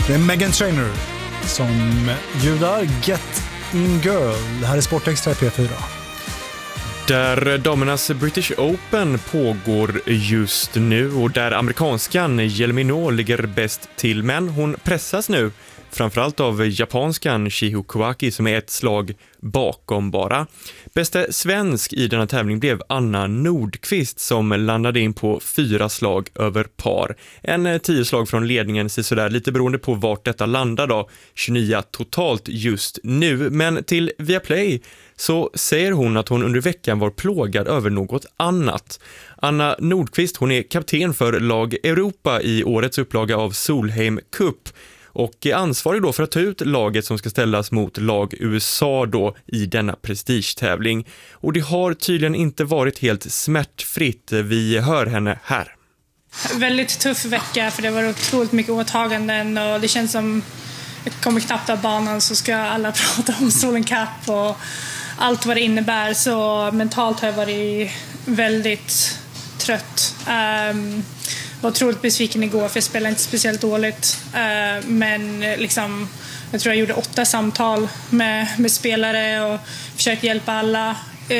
Det är Meghan Trainor som ljudar Get In Girl. Det här är Sportextra P4. Där damernas British Open pågår just nu och där amerikanskan Jelmino ligger bäst till, men hon pressas nu framförallt av japanskan Shiho Kawaki som är ett slag bakom bara. Bästa svensk i denna tävling blev Anna Nordqvist som landade in på 4 slag över par. En 10 slag från ledningen, så där lite beroende på vart detta landar då. 29 totalt just nu, men till Viaplay så säger hon att hon under veckan var plågad över något annat. Anna Nordqvist, hon är kapten för lag Europa i årets upplaga av Solheim Cup och är ansvarig då för att ta ut laget som ska ställas mot lag USA då i denna prestigetävling. Och det har tydligen inte varit helt smärtfritt. Vi hör henne här. Väldigt tuff vecka för det var otroligt mycket åtaganden och det känns som jag kommer knappt av banan så ska alla prata om Solheim Cup och allt vad det innebär, så mentalt har jag varit väldigt trött. Var otroligt besviken igår för jag spelade inte speciellt dåligt, men liksom, jag tror jag gjorde 8 samtal med spelare och försökte hjälpa alla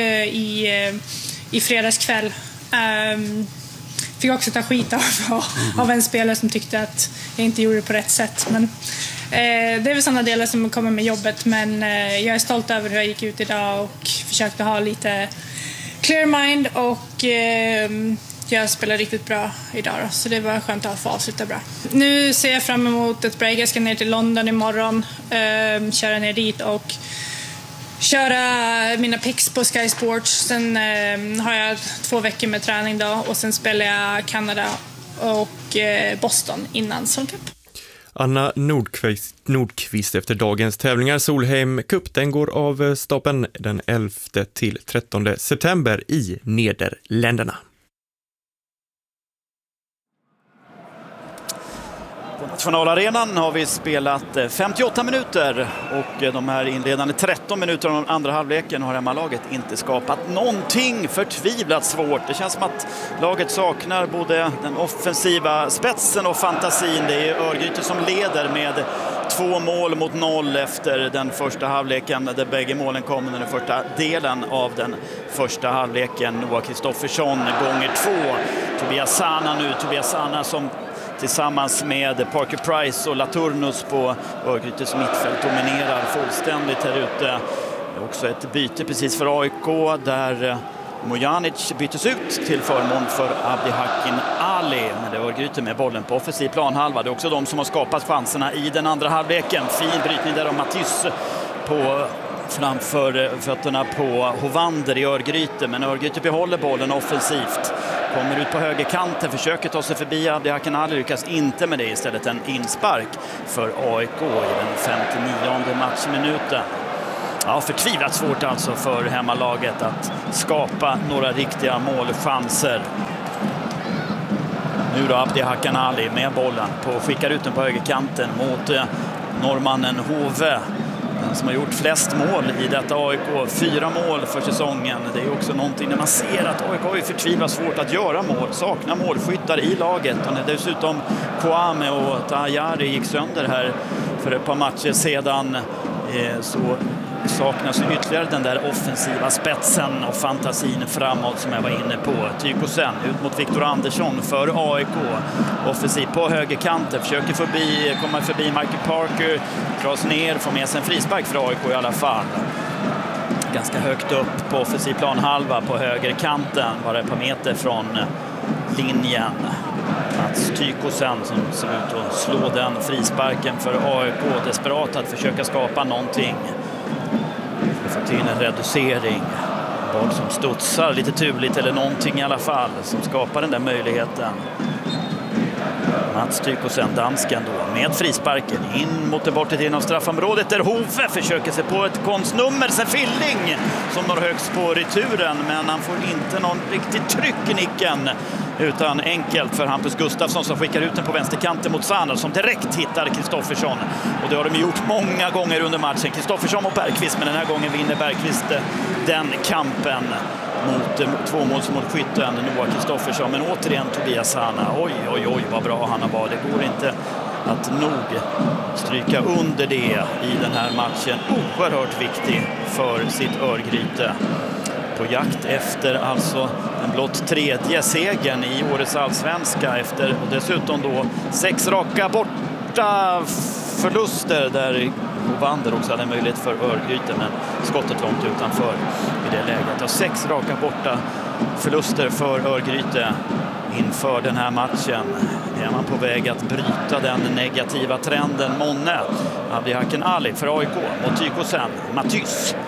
i fredagskväll. Fick också ta skit av en spelare som tyckte att jag inte gjorde det på rätt sätt, men det är väl sådana delar som kommer med jobbet, men jag är stolt över hur jag gick ut idag och försökte ha lite clear mind och jag spelar riktigt bra idag då, så det var skönt att få avsluta bra. Nu ser jag fram emot ett break. Jag ska ner till London imorgon, köra ner dit och köra mina picks på Sky Sports. Sen har jag 2 veckor med träning då och sen spelar jag Kanada och Boston innan Solheim Cup. Anna Nordqvist efter dagens tävlingar. Solheim Cup, den går av stapeln den 11 till 13 september i Nederländerna. På Nationalarenan har vi spelat 58 minuter och de här inledande 13 minuter av den andra halvleken har hemmalaget inte skapat någonting, förtvivlat svårt. Det känns som att laget saknar både den offensiva spetsen och fantasin. Det är Örgryte som leder med 2 mål mot 0 efter den första halvleken där bägge målen kom under den första delen av den första halvleken. Noah Kristoffersson gånger 2. Tobias Sana som tillsammans med Parker Price och Laturnus på Örgrytes mittfält dominerar fullständigt här ute. Också ett byte precis för AIK där Mojanic byttes ut till förmån för Abdihakin Ali. Men det är Örgryte med bollen på offensiv planhalva. Det är också de som har skapat chanserna i den andra halvleken. Fin brytning där av Matys på framför fötterna på Hovander i Örgryte. Men Örgryte behåller bollen offensivt. Kommer ut på högerkanten, försöker ta sig förbi Abdihakin Ali, lyckas inte med det, istället en inspark för AIK i den 59:e matchminuten. Ja, förtvivlat svårt alltså för hemmalaget att skapa några riktiga målchanser. Nu då Abdihakin Ali med bollen, skickar ut den på högerkanten mot norrmannen Hove. Som har gjort flest mål i detta AIK. 4 mål för säsongen. Det är också någonting när man ser att AIK har förtvivlat svårt att göra mål. Saknar målskyttar i laget. Och när dessutom Kwame och Tajari gick sönder här för ett par matcher sedan så saknas ytterligare den där offensiva spetsen och fantasin framåt som jag var inne på. Tykosen ut mot Viktor Andersson för AIK. Offensiv på högerkanten, försöker komma förbi Michael Parker, dras ner, får med sig en frispark för AIK i alla fall. Ganska högt upp på offensiv planhalva på högerkanten, bara ett par meter från linjen. Mats Tykosen som ser ut att slå den frisparken för AIK, desperat att försöka skapa någonting. Får till en reducering. Boll som studsar lite turligt eller någonting i alla fall som skapar den där möjligheten. Mats Tykosen, dansken då, med frisparken in mot det bortre delen av straffområdet där Hove försöker sig på ett konstnummer. Sen Filling som når högst på returen, men han får inte någon riktigt tryck i nicken. Utan enkelt för Hampus Gustafsson som skickar ut den på vänsterkanten mot Sana som direkt hittar Kristoffersson. Och det har de gjort många gånger under matchen. Kristoffersson och Bergqvist, men den här gången vinner Bergqvist den kampen mot tvåmålsmålskytten Noah Kristoffersson. Men återigen Tobias Sana. Oj vad bra han har varit. Det går inte att nog stryka under det i den här matchen. Oerhört viktig för sitt Örgryte. På jakt efter alltså den blott tredje segern i årets allsvenska efter och dessutom då 6 raka borta förluster där Hovander också hade möjlighet för Örgryte, men skottet långt utanför i det läget. Och 6 raka borta förluster för Örgryte inför den här matchen. Är man på väg att bryta den negativa trenden? Månne, Abdihaken Ali för AIK mot Tykosen, Matys.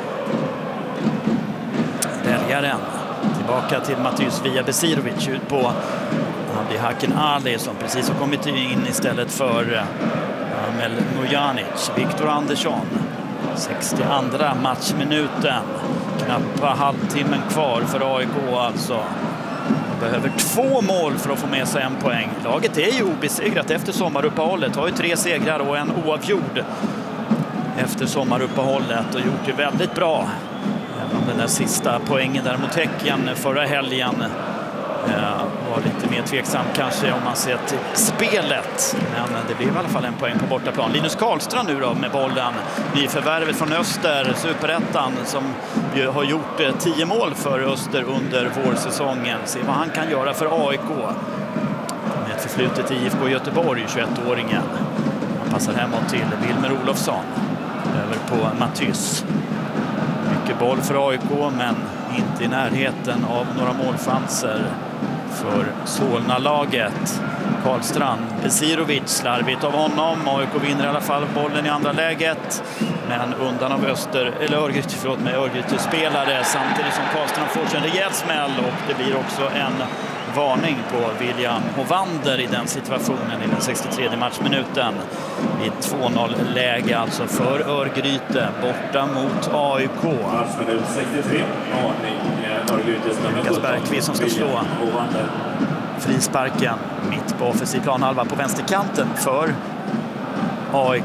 Väljaren tillbaka till Matys via Besirovic ut på Abdihaken Ali som precis har kommit in istället för Amel Mujanic. Viktor Andersson, 62:a matchminuten. Knappa halvtimmen kvar för AIK alltså. Behöver 2 mål för att få med sig 1 poäng. Laget är ju obesegrat efter sommaruppehållet. Har ju 3 segrar och en oavgjord efter sommaruppehållet och gjort det väldigt bra. Även om den där sista poängen där mot Häcken förra helgen var lite mer tveksam kanske om man ser till spelet. Men det blev i alla fall 1 poäng på bortaplan. Linus Karlstrand nu då med bollen. Nyförvärvet från Öster, Superettan, som ju har gjort 10 mål för Öster under vårsäsongen. Se vad han kan göra för AIK. Med ett förflutet i IFK Göteborg, 21-åringen. Han passar hemåt till Wilmer Olofsson. Över på Matys. Mycket boll för AIK, men inte i närheten av några målchanser för Solna-laget. Karlstrand, Besirovic, slarvigt av honom. AIK vinner i alla fall bollen i andra läget, men undan av Örgryte-spelare samtidigt som Karlstrand får sig en rejäl smäll, och det blir också en varning på William Hovander i den situationen i den 63:e matchminuten. I 2-0-läge alltså för Örgryte borta mot AIK. Matchminut 63, Lukas Bergqvist som ska slå frisparken mitt på offensiv planhalva på vänsterkanten för AIK.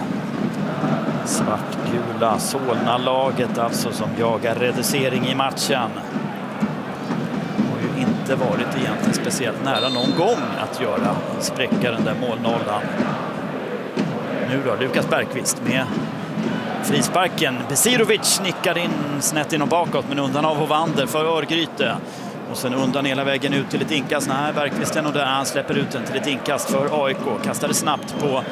Svartgula Solna-laget alltså som jagar reducering i matchen. Inte varit egentligen speciellt nära någon gång att spräcka den där målnollan. Nu då Lukas Bergqvist med frisparken. Besirovic nickar in snett in och bakåt, men undan av Hovander för Örgryte. Och sen undan hela vägen ut till ett inkast. Nej, Bergqvist är nog där. Han släpper ut den till ett inkast för AIK. Kastade snabbt på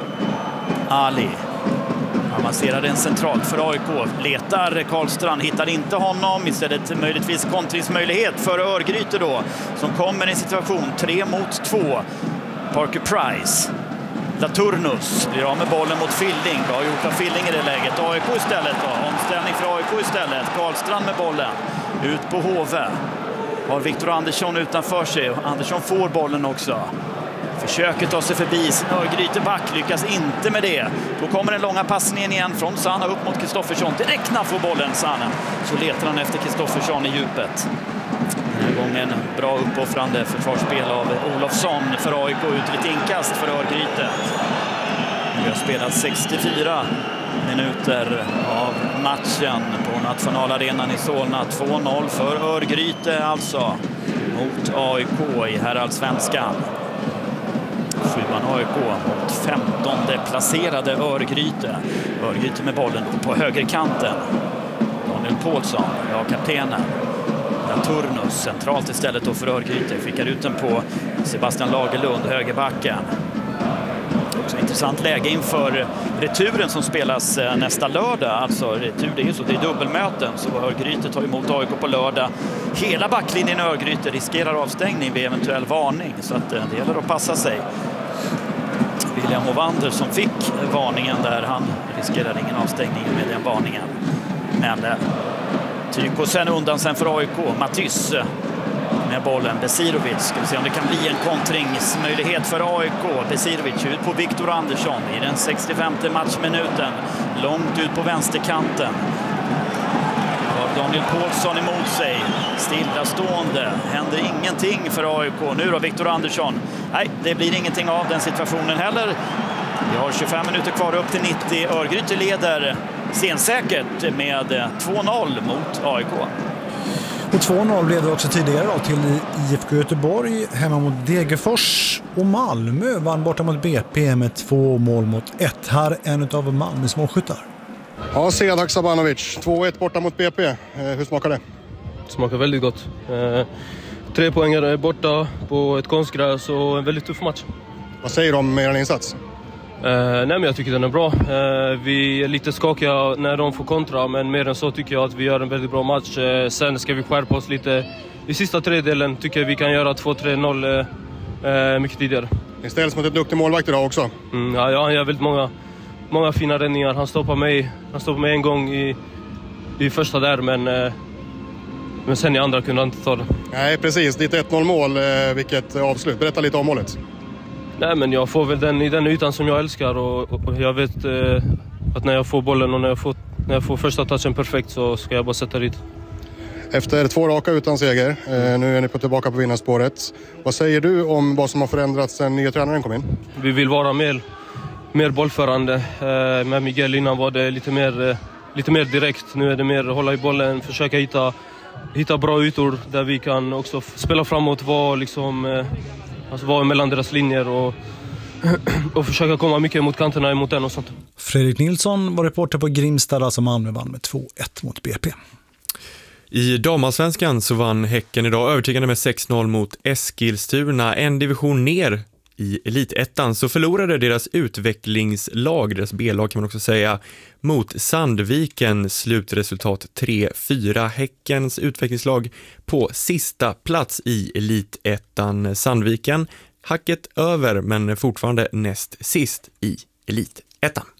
Ali. Avancerar den centralt för AIK. Letar Karlstrand, hittar inte honom. Istället möjligtvis kontringsmöjlighet för Örgryte då, som kommer i en situation 3 mot 2. Parker Price. Laturnus blir av med bollen mot Filling. Bra gjort av Filling i det läget. AIK istället då. Omställning för AIK istället. Karlstrand med bollen. Ut på Hove. Har Viktor Andersson utanför sig. Andersson får bollen också. Försöker ta sig förbi sin Örgryte-back, lyckas inte med det. Då kommer den långa passningen igen från Sanna upp mot Kristoffersson. Direkt när han får bollen, Sanna, så letar han efter Kristoffersson i djupet. Den här gången bra uppoffrande försvarsspel av Olofsson för AIK ut till ett inkast för Örgryte. Vi har spelat 64 minuter av matchen på Nationalarenan i Solna. 2-0 för Örgryte alltså mot AIK i herrallsvenskan. 7-an AIK mot 15:e placerade Örgryte. Örgryte med bollen på högerkanten. Daniel Paulsson, kaptenen. Turnus centralt istället då för Örgryte. Skickar ut den på Sebastian Lagerlund, högerbacken. Också intressant läge inför returen som spelas nästa lördag. Alltså retur, det är ju så, det är dubbelmöten, så Örgryte tar emot AIK på lördag. Hela backlinjen i Örgryte riskerar avstängning vid eventuell varning, så att det gäller att passa sig. William Hovander som fick varningen där, han riskerar ingen avstängning med den varningen. Men Tykosen undan sen för AIK. Matys med bollen. Besirovic. Ska vi se om det kan bli en kontringsmöjlighet för AIK. Besirovic ut på Viktor Andersson i den 65:e matchminuten. Långt ut på vänsterkanten. Har Daniel Paulsson emot sig. Stillastående. Händer ingenting för AIK. Nu då Viktor Andersson. Nej, det blir ingenting av den situationen heller. Vi har 25 minuter kvar upp till 90. Örgryte leder sensäkert med 2-0 mot AIK. Och 2-0 blev det också tidigare då till IFK Göteborg hemma mot Degerfors, och Malmö vann borta mot BP med 2-1. Här en av Malmös målskyttar. Ja, Sead Sabanovic, 2-1 borta mot BP. Hur smakar det? Det smakar väldigt gott. 3 poängare borta på ett konstgräs och en väldigt tuff match. Vad säger du om er insats? Nej, men jag tycker den är bra. Vi är lite skakiga när de får kontra, men mer än så tycker jag att vi gör en väldigt bra match. Sen ska vi skärpa oss lite. I sista tredjedelen tycker jag vi kan göra 2-3-0 mycket tidigare. Ni ställs mot ett duktig målvakt idag också. Ja, han gör väldigt många fina räddningar. Han stoppar mig en gång i första där, men sen i andra kunde han inte ta det. Nej, precis. Ditt 1-0 mål, vilket avslut. Berätta lite om målet. Nej, men jag får väl den i den ytan som jag älskar, och jag vet att när jag får bollen och när jag får första touchen perfekt så ska jag bara sätta dit. Efter 2 raka utan seger, nu är ni tillbaka på vinnarspåret. Vad säger du om vad som har förändrats sen nya tränaren kom in? Vi vill vara mer bollförande. Med Miguel innan var det lite mer direkt. Nu är det mer hålla i bollen, försöka hitta bra ytor där vi kan också spela framåt, vara mellan deras linjer och försöka komma mycket mot kanterna emot den och sånt. Fredrik Nilsson var reporter på Grimstad, alltså Malmö vann med 2-1 mot BP. I damallsvenskan så vann Häcken idag övertygande med 6-0 mot Eskilstuna. En division ner i elitettan så förlorade deras utvecklingslag, deras B-lag kan man också säga, mot Sandviken. Slutresultat 3-4. Häckens utvecklingslag på sista plats i elitettan. Sandviken hacket över, men fortfarande näst sist i elitettan.